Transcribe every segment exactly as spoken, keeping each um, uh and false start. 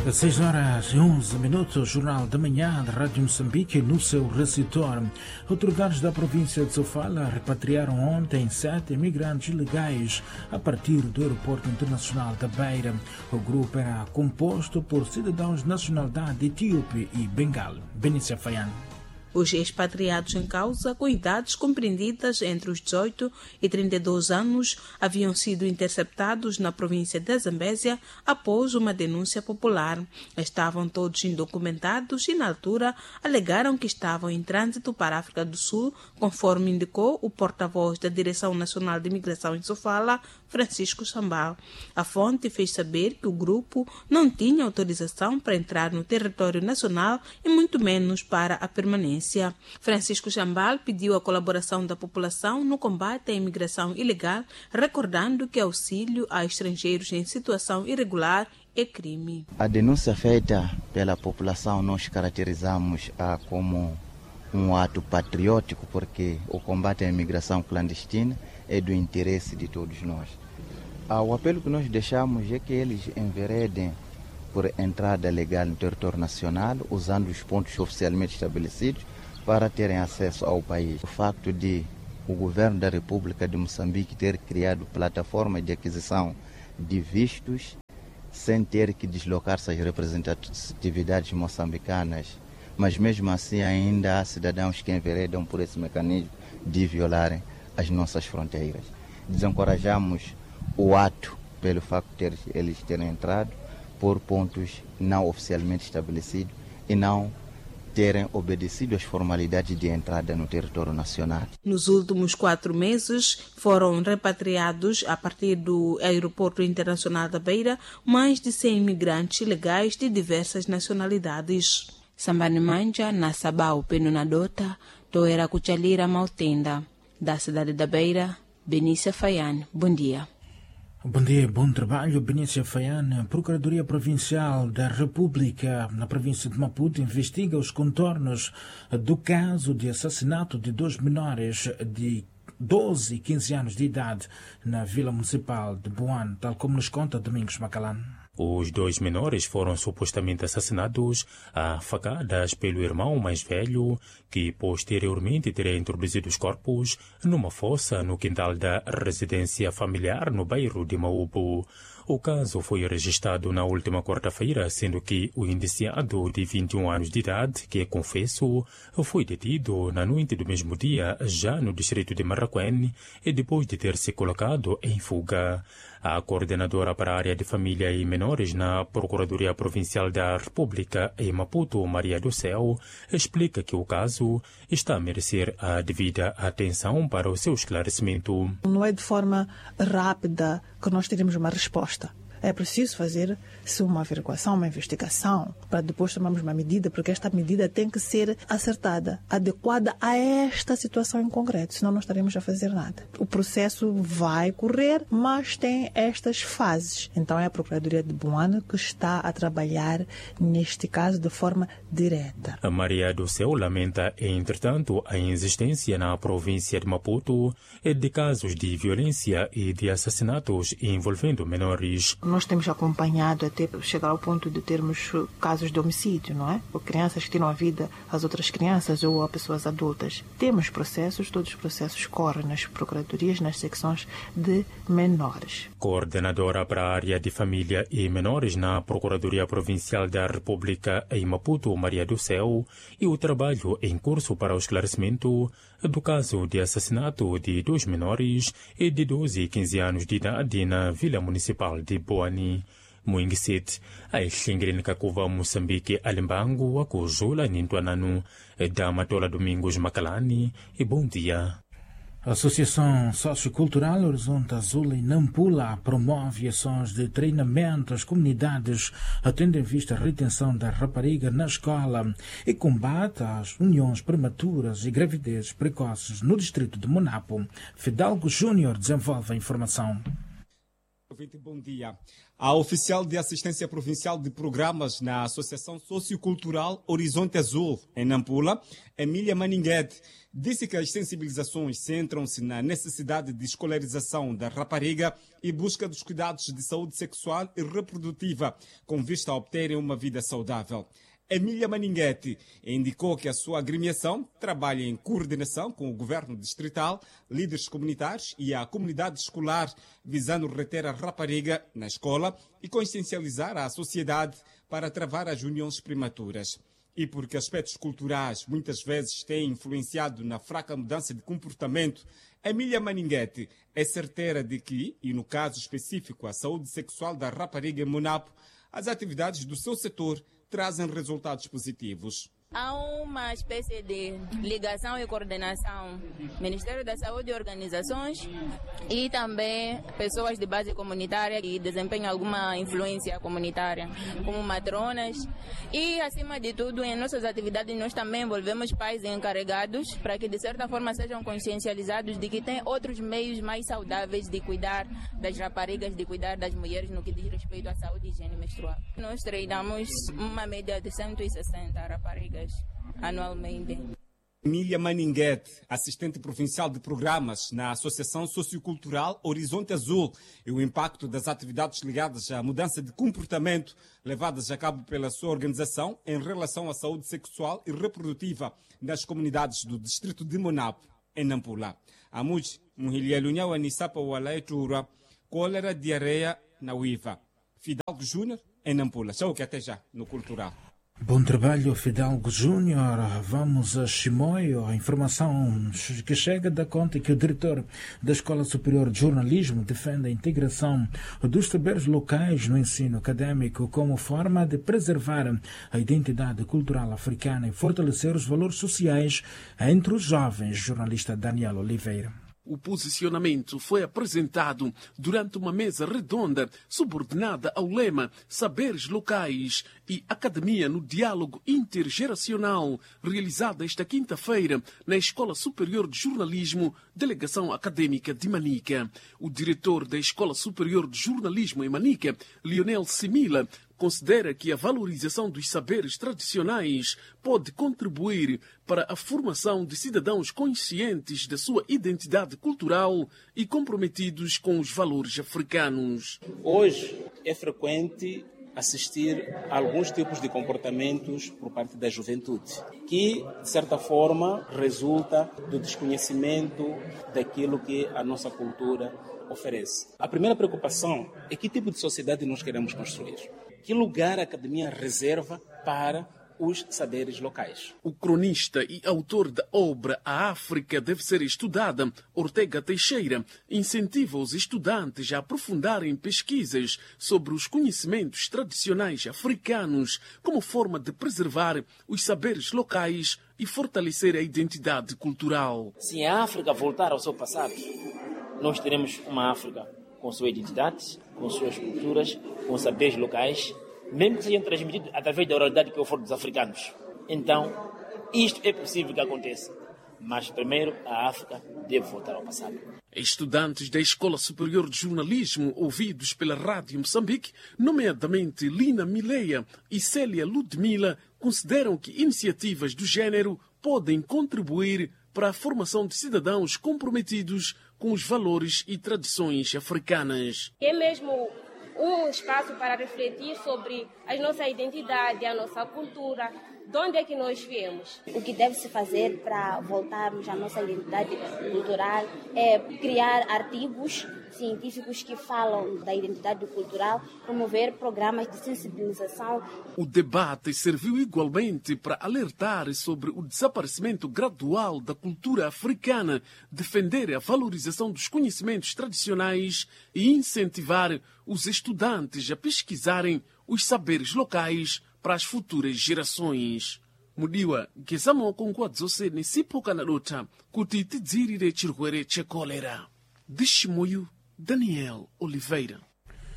seis horas e onze minutos, Jornal da Manhã da Rádio Moçambique no seu receptor. Autoridades da província de Sofala repatriaram ontem sete imigrantes ilegais a partir do aeroporto internacional da Beira. O grupo era composto por cidadãos de nacionalidade etíope e bengal. Benícia Faian. Os expatriados em causa, com idades compreendidas entre os dezoito e trinta e dois anos, haviam sido interceptados na província de Zambésia após uma denúncia popular. Estavam todos indocumentados e, na altura, alegaram que estavam em trânsito para a África do Sul, conforme indicou o porta-voz da Direção Nacional de Imigração em Sofala, Francisco Chambal. A fonte fez saber que o grupo não tinha autorização para entrar no território nacional e muito menos para a permanência. Francisco Chambal pediu a colaboração da população no combate à imigração ilegal, recordando que auxílio a estrangeiros em situação irregular é crime. A denúncia feita pela população nós caracterizamos a como um ato patriótico, porque o combate à imigração clandestina é do interesse de todos nós. O apelo que nós deixamos é que eles enveredem por entrada legal no território nacional, usando os pontos oficialmente estabelecidos para terem acesso ao país. O facto de o governo da República de Moçambique ter criado plataforma de aquisição de vistos sem ter que deslocar-se às representatividades moçambicanas, mas mesmo assim ainda há cidadãos que enveredam por esse mecanismo de violarem as nossas fronteiras. Desencorajamos o ato pelo facto de ter, eles terem entrado por pontos não oficialmente estabelecidos e não terem obedecido às formalidades de entrada no território nacional. Nos últimos quatro meses foram repatriados a partir do Aeroporto Internacional da Beira mais de cem imigrantes ilegais de diversas nacionalidades. Sambani Manja, na Sabau, Penunadota, Toera Cuchalira Maltenda, da cidade da Beira, Benícia Faian. Bom dia. Bom dia, bom trabalho. Benícia Faian. Procuradoria Provincial da República na província de Maputo investiga os contornos do caso de assassinato de dois menores de doze e quinze anos de idade na Vila Municipal de Boane, tal como nos conta Domingos Macalan. Os dois menores foram supostamente assassinados a facadas pelo irmão mais velho, que posteriormente teria introduzido os corpos numa fossa no quintal da residência familiar no bairro de Maubo. O caso foi registrado na última quarta-feira, sendo que o indiciado de vinte e um anos de idade, que é confesso, foi detido na noite do mesmo dia, já no distrito de Marraquém, e depois de ter se colocado em fuga. A coordenadora para a área de família e menores na Procuradoria Provincial da República em Maputo, Maria do Céu, explica que o caso está a merecer a devida atenção para o seu esclarecimento. Não é de forma rápida que nós teremos uma resposta. É preciso fazer-se uma averiguação, uma investigação, para depois tomarmos uma medida, porque esta medida tem que ser acertada, adequada a esta situação em concreto, senão não estaremos a fazer nada. O processo vai correr, mas tem estas fases. Então é a Procuradoria de Boane que está a trabalhar neste caso de forma direta. A Maria do Céu lamenta, entretanto, a existência na província de Maputo de casos de violência e de assassinatos envolvendo menores. Nós temos acompanhado até chegar ao ponto de termos casos de homicídio, não é? Ou crianças que tiram a vida às outras crianças ou a pessoas adultas. Temos processos, todos os processos correm nas procuradorias, nas secções de menores. Coordenadora para a área de família e menores na Procuradoria Provincial da República em Maputo, Maria do Céu, e o trabalho em curso para o esclarecimento do caso de assassinato de dois menores e de doze e quinze anos de idade na Vila Municipal de Boane. Muingisit, a Xingrin Kakuva Moçambique Alimbango, a Cujula Nintuananu, da Matola Domingos Macalani, e bom dia. A Associação Sociocultural Horizonte Azul em Nampula promove ações de treinamento às comunidades, tendo em vista a retenção da rapariga na escola e combate às uniões prematuras e gravidezes precoces no distrito de Monapo. Fidalgo Júnior desenvolve a informação. Bom dia. A oficial de assistência provincial de programas na Associação Sociocultural Horizonte Azul, em Nampula, Emília Maninguete, disse que as sensibilizações centram-se na necessidade de escolarização da rapariga e busca dos cuidados de saúde sexual e reprodutiva, com vista a obterem uma vida saudável. Emília Maninguete indicou que a sua agremiação trabalha em coordenação com o governo distrital, líderes comunitários e a comunidade escolar, visando reter a rapariga na escola e consciencializar a sociedade para travar as uniões prematuras. E porque aspectos culturais muitas vezes têm influenciado na fraca mudança de comportamento, Emília Maninguete é certeira de que, e no caso específico a saúde sexual da rapariga em Monapo, as atividades do seu setor trazem resultados positivos. Há uma espécie de ligação e coordenação Ministério da Saúde e organizações e também pessoas de base comunitária que desempenham alguma influência comunitária, como matronas. E, acima de tudo, em nossas atividades nós também envolvemos pais encarregados para que, de certa forma, sejam consciencializados de que tem outros meios mais saudáveis de cuidar das raparigas, de cuidar das mulheres no que diz respeito à saúde e higiene menstrual. Nós treinamos uma média de cento e sessenta raparigas anualmente. Emília Maninguete, assistente provincial de programas na Associação Sociocultural Horizonte Azul, e o impacto das atividades ligadas à mudança de comportamento levadas a cabo pela sua organização em relação à saúde sexual e reprodutiva nas comunidades do distrito de Monapo, em Nampula. Amuj, Muhilhelunha Wanisapa Walaitura, cólera, diarreia na Uiva. Fidalgo Júnior, em Nampula. Tchau, que até já, no Cultural. Bom trabalho, Fidalgo Júnior. Vamos a Chimoio. A informação que chega dá conta que o diretor da Escola Superior de Jornalismo defende a integração dos saberes locais no ensino acadêmico como forma de preservar a identidade cultural africana e fortalecer os valores sociais entre os jovens. Jornalista Daniel Oliveira. O posicionamento foi apresentado durante uma mesa redonda subordinada ao lema Saberes Locais e Academia no Diálogo Intergeracional, realizada esta quinta-feira na Escola Superior de Jornalismo, Delegação Acadêmica de Manica. O diretor da Escola Superior de Jornalismo em Manica, Lionel Simila, considera que a valorização dos saberes tradicionais pode contribuir para a formação de cidadãos conscientes da sua identidade cultural e comprometidos com os valores africanos. Hoje é frequente assistir a alguns tipos de comportamentos por parte da juventude, que, de certa forma, resulta do desconhecimento daquilo que a nossa cultura oferece. A primeira preocupação é que tipo de sociedade nós queremos construir. Que lugar a academia reserva para os saberes locais? O cronista e autor da obra A África Deve Ser Estudada, Ortega Teixeira, incentiva os estudantes a aprofundarem pesquisas sobre os conhecimentos tradicionais africanos como forma de preservar os saberes locais e fortalecer a identidade cultural. Se a África voltar ao seu passado, nós teremos uma África com sua identidade, com suas culturas, com saberes locais, mesmo que sejam transmitidos através da oralidade que eu for dos africanos. Então, isto é possível que aconteça. Mas, primeiro, a África deve voltar ao passado. Estudantes da Escola Superior de Jornalismo, ouvidos pela Rádio Moçambique, nomeadamente Lina Mileia e Célia Ludmila, consideram que iniciativas do género podem contribuir para a formação de cidadãos comprometidos com os valores e tradições africanas. É mesmo um espaço para refletir sobre a nossa identidade, a nossa cultura, de onde é que nós viemos. O que deve se fazer para voltarmos à nossa identidade cultural é criar artigos científicos que falam da identidade cultural, promover programas de sensibilização. O debate serviu igualmente para alertar sobre o desaparecimento gradual da cultura africana, defender a valorização dos conhecimentos tradicionais e incentivar os estudantes a pesquisarem os saberes locais para as futuras gerações. Mudiwa, Gesamo Conquadzose Nisipoca na luta, Kutiti Dzirire Chirhuere Checolera. De Chimoio, Daniel Oliveira.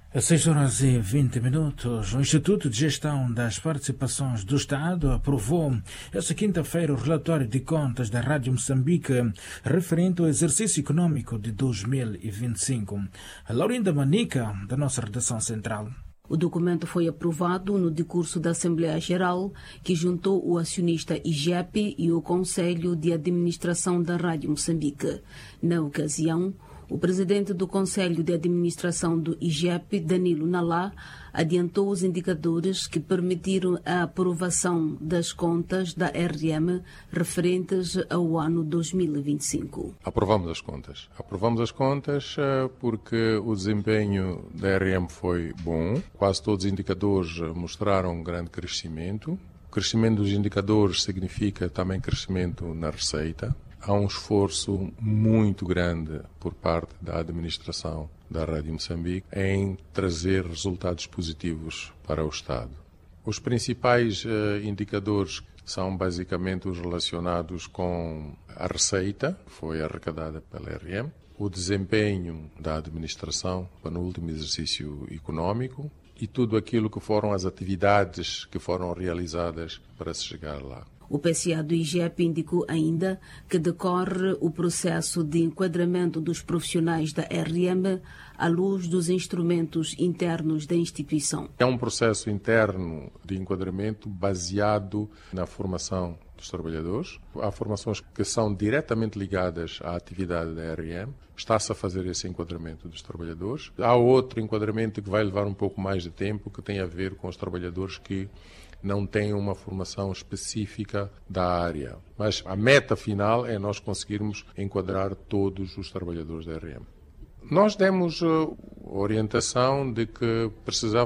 Às seis horas e vinte minutos, o Instituto de Gestão das Participações do Estado aprovou esta quinta-feira o relatório de contas da Rádio Moçambique referente ao exercício econômico de dois mil e vinte e cinco. A Laurinda Manica, da nossa redação central. O documento foi aprovado no decurso da Assembleia Geral, que juntou o acionista I G E P e o Conselho de Administração da Rádio Moçambique. Na ocasião, o presidente do Conselho de Administração do I G E P, Danilo Nalá, adiantou os indicadores que permitiram a aprovação das contas da R M referentes ao ano dois mil e vinte e cinco. Aprovamos as contas. Aprovamos as contas porque o desempenho da R M foi bom. Quase todos os indicadores mostraram um grande crescimento. O crescimento dos indicadores significa também crescimento na receita. Há um esforço muito grande por parte da administração da Rádio Moçambique em trazer resultados positivos para o Estado. Os principais uh, indicadores são basicamente os relacionados com a receita, que foi arrecadada pela R M, o desempenho da administração no último exercício econômico e tudo aquilo que foram as atividades que foram realizadas para se chegar lá. O P C A do I G E P indicou ainda que decorre o processo de enquadramento dos profissionais da R M à luz dos instrumentos internos da instituição. É um processo interno de enquadramento baseado na formação dos trabalhadores. Há formações que são diretamente ligadas à atividade da R M. Está-se a fazer esse enquadramento dos trabalhadores. Há outro enquadramento que vai levar um pouco mais de tempo, que tem a ver com os trabalhadores que não têm uma formação específica da área. Mas a meta final é nós conseguirmos enquadrar todos os trabalhadores da R M. Nós demos uh, orientação de que precisávamos